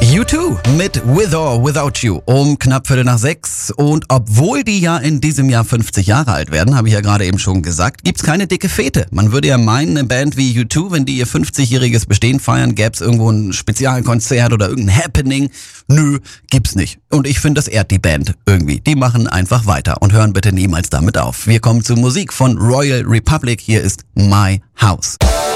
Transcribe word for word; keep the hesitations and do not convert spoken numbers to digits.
U zwei mit With or Without You um knapp Viertel nach sechs. Und obwohl die ja in diesem Jahr fünfzig Jahre alt werden, habe ich ja gerade eben schon gesagt, gibt's keine dicke Fete. Man würde ja meinen, eine Band wie U zwei, wenn die ihr fünfzigjähriges Bestehen feiern, gäb's irgendwo ein Spezialkonzert oder irgendein Happening. Nö, gibt's nicht. Und ich finde, das ehrt die Band irgendwie. Die machen einfach weiter und hören bitte niemals damit auf. Wir kommen zur Musik von Royal Republic. Hier ist My House.